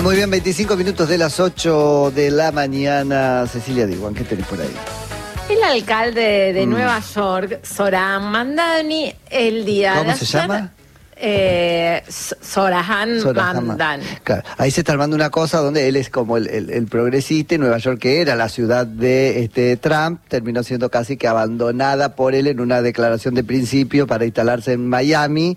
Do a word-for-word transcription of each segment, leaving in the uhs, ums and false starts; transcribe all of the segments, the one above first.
Bueno, muy bien, veinticinco minutos de las ocho de la mañana. Cecilia Diwan, ¿qué tenés por ahí? El alcalde de mm. Nueva York, Zohran Mamdani, el día ¿Cómo de se ayer, llama? Eh, Zohran Mamdani. Claro, ahí se está armando una cosa donde él es como el, el, el progresista, y Nueva York, que era la ciudad de este Trump, terminó siendo casi que abandonada por él en una declaración de principio para instalarse en Miami,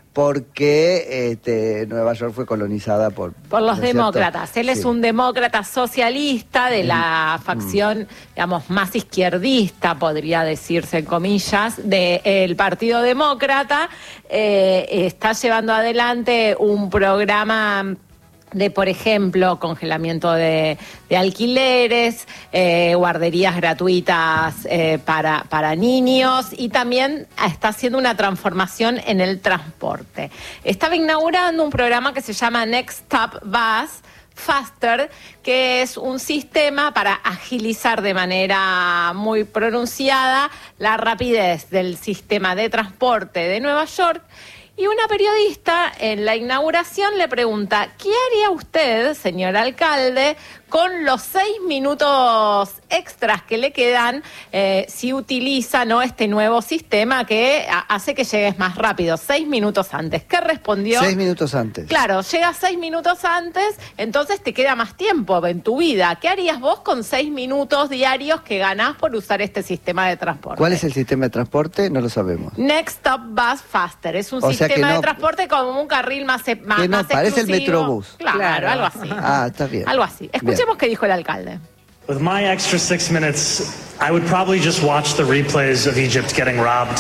porque este, Nueva York fue colonizada por... Por los ¿no es demócratas. cierto? Él Sí. es un demócrata socialista de la mm. facción, digamos, más izquierdista, podría decirse en comillas, del Partido Demócrata. Eh, está llevando adelante un programa de, por ejemplo, congelamiento de, de alquileres, eh, guarderías gratuitas eh, para, para niños, y también está haciendo una transformación en el transporte. Estaba inaugurando un programa que se llama Next Stop Bus Faster, que es un sistema para agilizar de manera muy pronunciada la rapidez del sistema de transporte de Nueva York. Y una periodista en la inauguración le pregunta: ¿qué haría usted, señor alcalde, con los seis minutos extras que le quedan eh, si utiliza, ¿no?, este nuevo sistema que hace que llegues más rápido, seis minutos antes? ¿Qué respondió? Seis minutos antes. Claro, llegas seis minutos antes, entonces te queda más tiempo en tu vida. ¿Qué harías vos con seis minutos diarios que ganás por usar este sistema de transporte? ¿Cuál es el sistema de transporte? No lo sabemos. Next Stop Bus Faster. Es un O sea sistema que no, de transporte como un carril más, más, que no, más parece exclusivo. el Metrobús. Claro, Claro, algo así. Ah, está bien. Algo así. Escuchemos bien. qué dijo el alcalde. With my extra six minutes, I would probably just watch the replays of Egypt getting robbed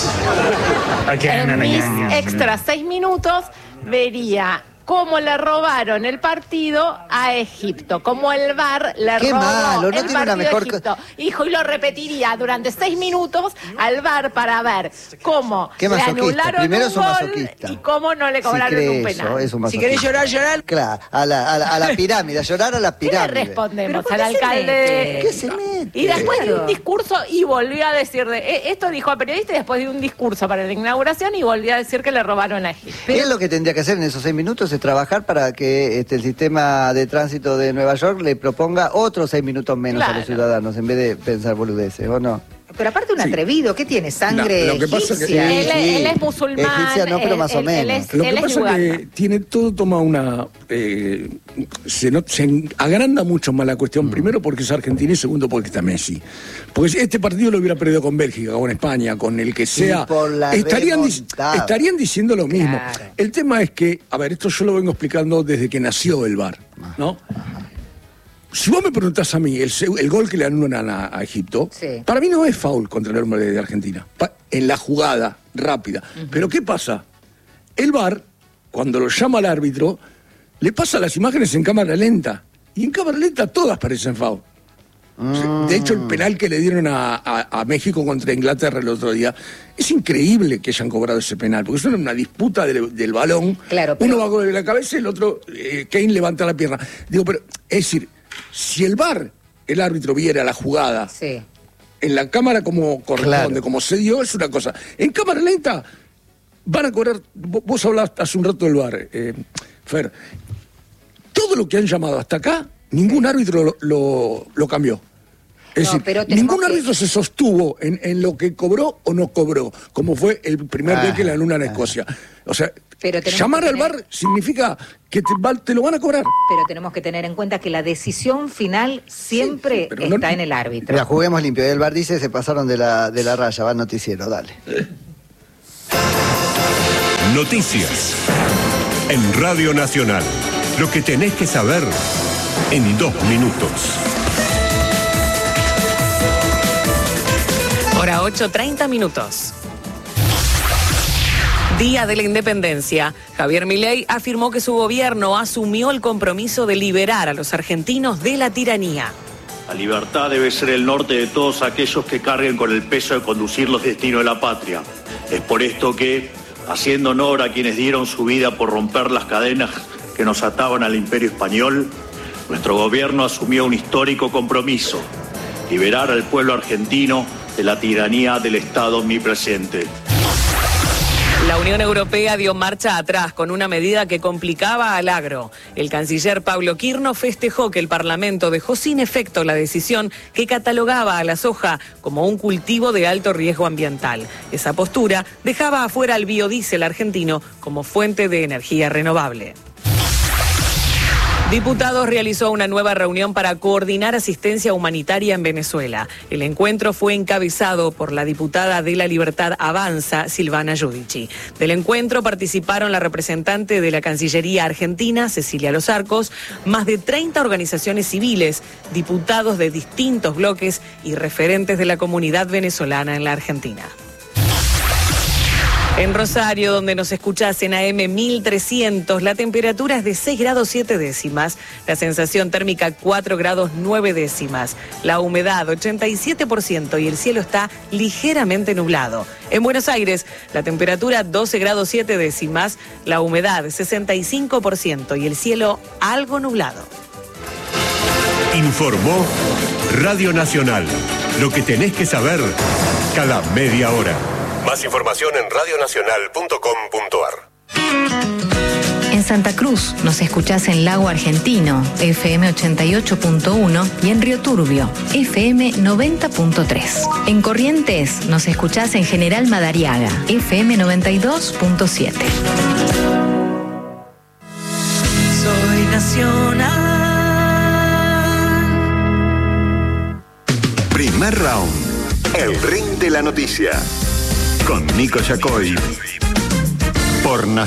again En and mis again. extra seis minutos vería cómo le robaron el partido a Egipto, como el V A R le Qué robó malo, no el tiene una partido mejor a Egipto. Hijo, y lo repetiría durante seis minutos al V A R para ver cómo Qué le masoquista. anularon Primero un es un gol masoquista. y cómo no le cobraron si un cree penal. eso, es un Si masoquista. querés llorar, llorar. Claro, a la, a la, a la pirámide, a llorar a la ¿Qué le pirámide. respondemos ¿Pero al por qué se alcalde? mete? ¿Qué se mete? Y después de un Claro. discurso, y volvió a decir, de, eh, esto dijo a periodista, y después de un discurso para la inauguración, y volvió a decir que le robaron a Egipto. Él lo que tendría que hacer en esos seis minutos es trabajar para que este, el sistema de tránsito de Nueva York le proponga otros seis minutos menos Claro. a los ciudadanos, en vez de pensar boludeces, ¿o no? Pero aparte un Sí. atrevido, ¿qué tiene? Sangre No, lo que pasa es que- egipcia. Sí, él, sí. él es musulmán. Egipcia no, pero él- más o él- él menos. es- Lo que él es pasa es Uganda. que tiene todo toma una... eh, se, no- se agranda mucho más la cuestión, primero porque es argentino y segundo porque está Messi. Pues este partido lo hubiera perdido con Bélgica, con España, con el que sea. por la estarían, dic- remontada. estarían diciendo lo mismo. Claro. El tema es que, a ver, esto yo lo vengo explicando desde que nació el V A R, ¿no? Si vos me preguntás a mí, el, se- el gol que le anulan a, a Egipto, Sí. para mí no es foul contra el hombre de Argentina, pa- en la jugada rápida. Pero ¿qué pasa? El V A R, cuando lo llama al árbitro, le pasa las imágenes en cámara lenta. Y en cámara lenta todas parecen foul. O sea, de hecho, el penal que le dieron a, a- a México contra Inglaterra el otro día, es increíble que hayan cobrado ese penal, porque eso era una disputa del, del balón. Claro, pero- Uno va con la cabeza y el otro, eh, Kane levanta la pierna. Digo, pero, es decir, si el V A R, el árbitro, viera la jugada Sí. en la cámara como corresponde, Claro. como se dio, es una cosa. En cámara lenta van a cobrar. Vos vos hablaste hace un rato del V A R, eh, Fer. Todo lo que han llamado hasta acá, ningún árbitro lo, lo, lo cambió. Es No, decir, pero tenemos ningún que- árbitro se sostuvo en, en lo que cobró o no cobró, como fue el primer día Ah, que le anulan a ah. Escocia. O sea, Pero tenemos llamar que al V A R tener- significa que te, va- te lo van a cobrar. Pero tenemos que tener en cuenta que la decisión final siempre Sí, sí, pero no- está en el árbitro. Mira, juguemos limpio. Y el V A R dice, se pasaron de la, de la raya, va al noticiero, dale. Noticias. En Radio Nacional. Lo que tenés que saber en dos minutos. Hora ocho, treinta minutos. Día de la Independencia. Javier Milei afirmó que su gobierno asumió el compromiso de liberar a los argentinos de la tiranía. La libertad debe ser el norte de todos aquellos que carguen con el peso de conducir los destinos de la patria. Es por esto que, haciendo honor a quienes dieron su vida por romper las cadenas que nos ataban al imperio español, nuestro gobierno asumió un histórico compromiso: liberar al pueblo argentino de la tiranía del Estado omnipresente. La Unión Europea dio marcha atrás con una medida que complicaba al agro. El canciller Pablo Quirno festejó que el Parlamento dejó sin efecto la decisión que catalogaba a la soja como un cultivo de alto riesgo ambiental. Esa postura dejaba afuera al biodiesel argentino como fuente de energía renovable. Diputados realizó una nueva reunión para coordinar asistencia humanitaria en Venezuela. El encuentro fue encabezado por la diputada de La Libertad Avanza, Silvana Giudici. Del encuentro participaron la representante de la Cancillería Argentina, Cecilia Los Arcos, más de treinta organizaciones civiles, diputados de distintos bloques y referentes de la comunidad venezolana en la Argentina. En Rosario, donde nos escuchás en A M mil trescientos, la temperatura es de seis grados siete décimas, la sensación térmica cuatro grados nueve décimas, la humedad ochenta y siete por ciento y el cielo está ligeramente nublado. En Buenos Aires, la temperatura doce grados siete décimas, la humedad sesenta y cinco por ciento y el cielo algo nublado. Informó Radio Nacional. Lo que tenés que saber cada media hora. Más información en radio nacional punto com punto a r. En Santa Cruz nos escuchás en Lago Argentino, F M ochenta y ocho punto uno, y en Río Turbio, F M noventa punto tres. En Corrientes nos escuchás en General Madariaga, F M noventa y dos punto siete. Soy nacional. Primer round. El ring de la noticia. Con Nico Yacoy. Por Nacional.